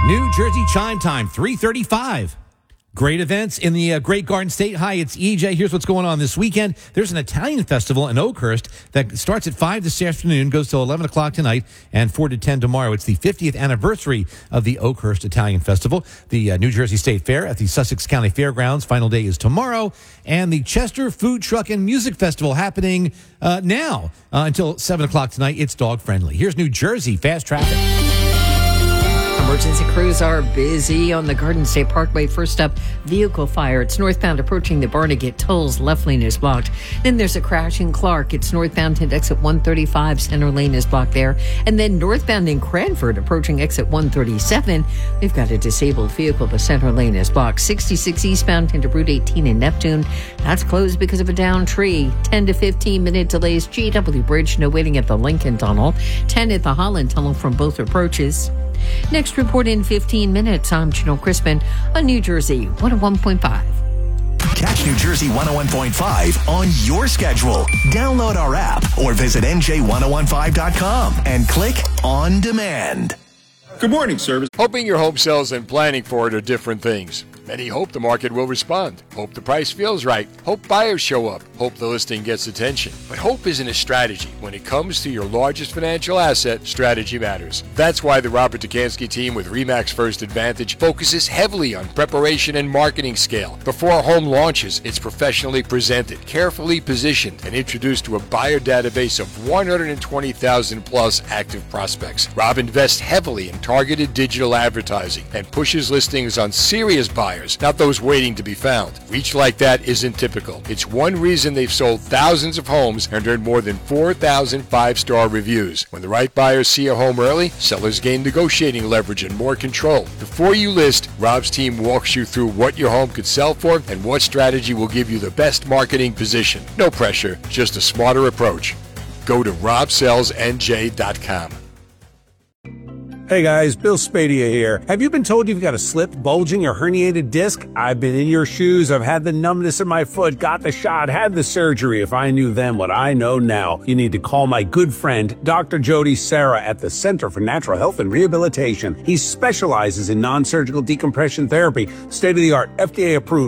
New Jersey chime time, 3:35. Great events in the Great Garden State. Hi, it's EJ. Here's what's going on this weekend. There's an Italian festival in Oakhurst that starts at 5 this afternoon, goes till 11 o'clock tonight, and 4 to 10 tomorrow. It's the 50th anniversary of the Oakhurst Italian Festival. The New Jersey State Fair at the Sussex County Fairgrounds. Final day is tomorrow. And the Chester Food Truck and Music Festival happening now until 7 o'clock tonight. It's dog friendly. Here's New Jersey Fast Traffic. Emergency crews are busy on the Garden State Parkway. First up, vehicle fire. It's northbound approaching the Barnegat tolls. Left lane is blocked. Then there's a crash in Clark. It's northbound at exit 135. Center lane is blocked there. And then northbound in Cranford approaching exit 137. We've got a disabled vehicle. The center lane is blocked. 66 eastbound into Route 18 in Neptune. That's closed because of a downed tree. 10 to 15 minute delays. GW Bridge, no waiting at the Lincoln Tunnel. 10 at the Holland Tunnel from both approaches. Next report in 15 minutes. I'm Janelle Crispin on New Jersey 101.5. Catch New Jersey 101.5 on your schedule. Download our app or visit NJ1015.com and click on demand. Good morning, service. Hoping your home sells and planning for it are different things. Many hope the market will respond. Hope the price feels right. Hope buyers show up. Hope the listing gets attention. But hope isn't a strategy. When it comes to your largest financial asset, strategy matters. That's why the Robert Dukansky team with RE/MAX First Advantage focuses heavily on preparation and marketing scale. Before a home launches, it's professionally presented, carefully positioned, and introduced to a buyer database of 120,000 plus active prospects. Rob invests heavily in targeted digital advertising and pushes listings on serious buyers, not those waiting to be found. Reach like that isn't typical. It's one reason they've sold thousands of homes and earned more than 4,000 five-star reviews. When the right buyers see a home early, sellers gain negotiating leverage and more control. Before you list, Rob's team walks you through what your home could sell for and what strategy will give you the best marketing position. No pressure, just a smarter approach. Go to robsellsnj.com. Hey guys, Bill Spadia here. Have you been told you've got a slipped, bulging, or herniated disc? I've been in your shoes. I've had the numbness in my foot, got the shot, had the surgery. If I knew then what I know now, you need to call my good friend, Dr. Jody Serra at the Center for Natural Health and Rehabilitation. He specializes in non-surgical decompression therapy, state-of-the-art, FDA-approved